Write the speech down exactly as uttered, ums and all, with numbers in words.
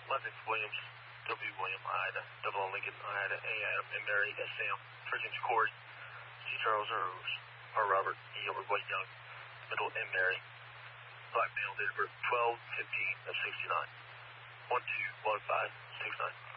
London Williams, W. William, Ida, Double O Lincoln, Ida, A. Adam, and Mary, S. Sam, for James Corey, C. Charles, R. R. Robert, E. Albert White Young, Middle, M. Mary, Black male, date of birth twelve fifteen of sixty-nine, one two one five six nine.